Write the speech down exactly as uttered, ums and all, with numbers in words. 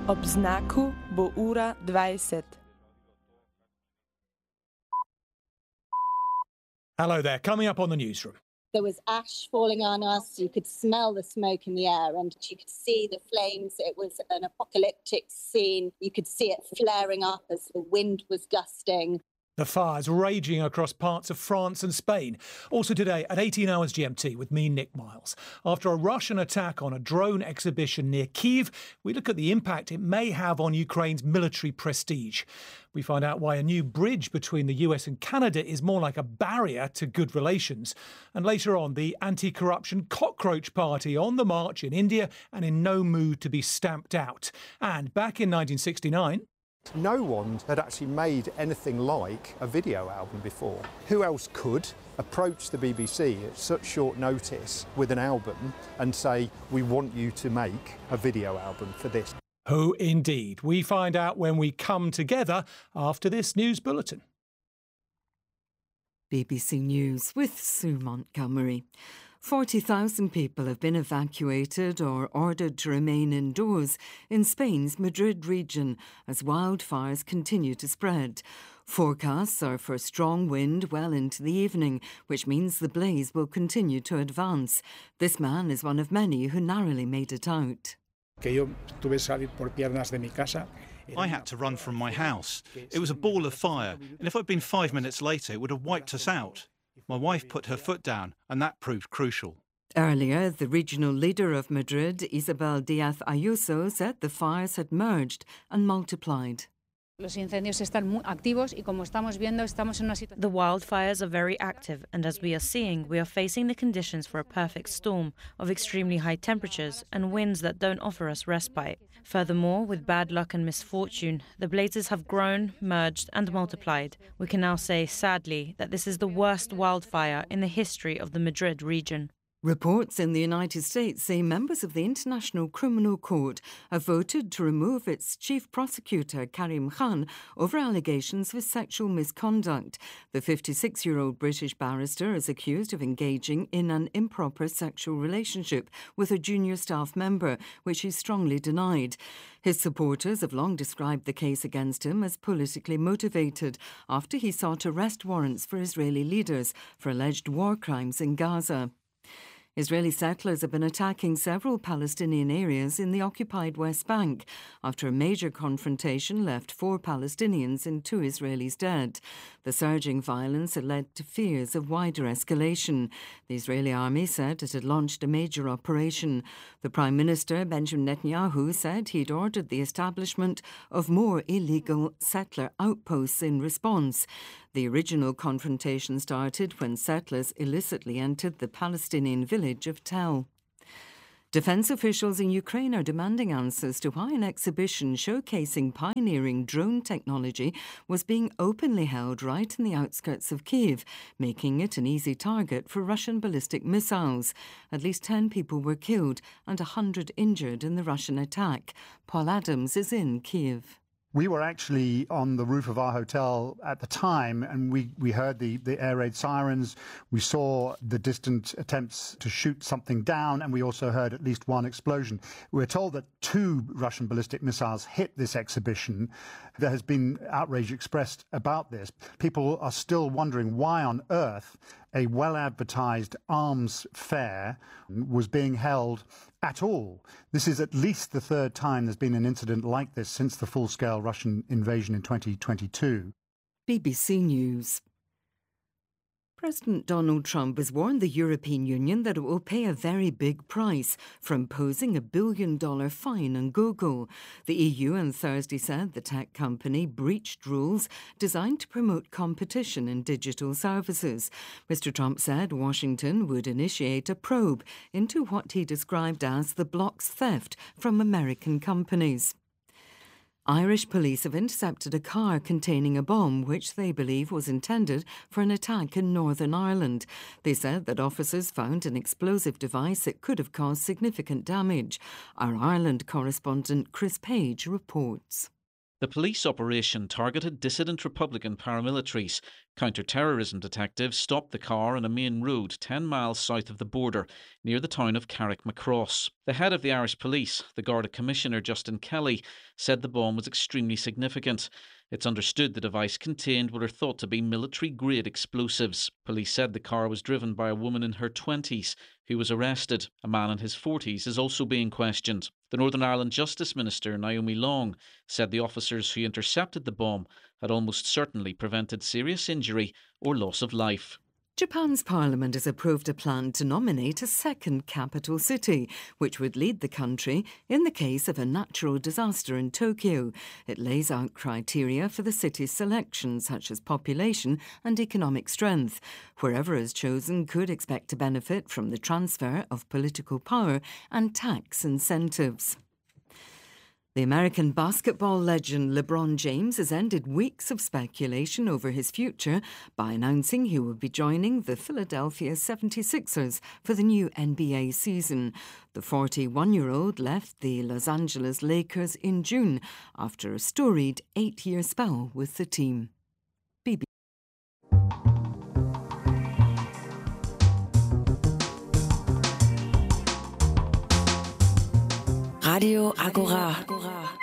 Ob znaku bo ura dvajset. Hello there. Coming up on the newsroom. There was ash falling on us. You could smell the smoke in the air and you could see the flames. It was an apocalyptic scene. You could see it flaring up as the wind was gusting. The fires raging across parts of France and Spain. Also today at eighteen hours G M T with me, Nick Miles. After a Russian attack on a drone exhibition near Kyiv, we look at the impact it may have on Ukraine's military prestige. We find out why a new bridge between the U S and Canada is more like a barrier to good relations. And later on, the anti-corruption cockroach party on the march in India and in no mood to be stamped out. And back in nineteen sixty-nine... no one had actually made anything like a video album before. Who else could approach the B B C at such short notice with an album and say, we want you to make a video album for this? Who indeed? We find out when we come together after this news bulletin. B B C News with Sue Montgomery. forty thousand people have been evacuated or ordered to remain indoors in Spain's Madrid region as wildfires continue to spread. Forecasts are for strong wind well into the evening, which means the blaze will continue to advance. This man is one of many who narrowly made it out. I had to run from my house. It was a ball of fire, and if I'd been five minutes later, it would have wiped us out. My wife put her foot down, and that proved crucial. Earlier, the regional leader of Madrid, Isabel Díaz Ayuso, said the fires had merged and multiplied. The wildfires are very active, and as we are seeing, we are facing the conditions for a perfect storm of extremely high temperatures and winds that don't offer us respite. Furthermore, with bad luck and misfortune, the blazes have grown, merged and multiplied. We can now say, sadly, that this is the worst wildfire in the history of the Madrid region. Reports in the United States say members of the International Criminal Court have voted to remove its chief prosecutor, Karim Khan, over allegations of sexual misconduct. The fifty-six-year-old British barrister is accused of engaging in an improper sexual relationship with a junior staff member, which he strongly denied. His supporters have long described the case against him as politically motivated after he sought arrest warrants for Israeli leaders for alleged war crimes in Gaza. Israeli settlers have been attacking several Palestinian areas in the occupied West Bank after a major confrontation left four Palestinians and two Israelis dead. The surging violence had led to fears of wider escalation. The Israeli army said it had launched a major operation. The Prime Minister, Benjamin Netanyahu, said he'd ordered the establishment of more illegal settler outposts in response. The original confrontation started when settlers illicitly entered the Palestinian village of Tel. Defence officials in Ukraine are demanding answers to why an exhibition showcasing pioneering drone technology was being openly held right in the outskirts of Kyiv, making it an easy target for Russian ballistic missiles. At least ten people were killed and one hundred injured in the Russian attack. Paul Adams is in Kyiv. We were actually on the roof of our hotel at the time, and we, we heard the, the air raid sirens. We saw the distant attempts to shoot something down, and we also heard at least one explosion. We were told that two Russian ballistic missiles hit this exhibition. There has been outrage expressed about this. People are still wondering why on earth a well-advertised arms fair was being held at all. This is at least the third time there's been an incident like this since the full-scale Russian invasion in twenty twenty-two. B B C News. President Donald Trump has warned the European Union that it will pay a very big price for imposing a billion-dollar fine on Google. The E U on Thursday said the tech company breached rules designed to promote competition in digital services. Mister Trump said Washington would initiate a probe into what he described as the block's theft from American companies. Irish police have intercepted a car containing a bomb which they believe was intended for an attack in Northern Ireland. They said that officers found an explosive device that could have caused significant damage. Our Ireland correspondent Chris Page reports. The police operation targeted dissident Republican paramilitaries. Counter-terrorism detectives stopped the car on a main road ten miles south of the border, near the town of Carrickmacross. The head of the Irish Police, the Garda Commissioner Justin Kelly, said the bomb was extremely significant. It's understood the device contained what are thought to be military-grade explosives. Police said the car was driven by a woman in her twenties who was arrested. A man in his forties is also being questioned. The Northern Ireland Justice Minister, Naomi Long, said the officers who intercepted the bomb had almost certainly prevented serious injury or loss of life. Japan's parliament has approved a plan to nominate a second capital city, which would lead the country in the case of a natural disaster in Tokyo. It lays out criteria for the city's selection, such as population and economic strength. Wherever is chosen could expect to benefit from the transfer of political power and tax incentives. The American basketball legend LeBron James has ended weeks of speculation over his future by announcing he will be joining the Philadelphia seventy-sixers for the new N B A season. The forty-one-year-old left the Los Angeles Lakers in June after a storied eight-year spell with the team. B B Radio Agora.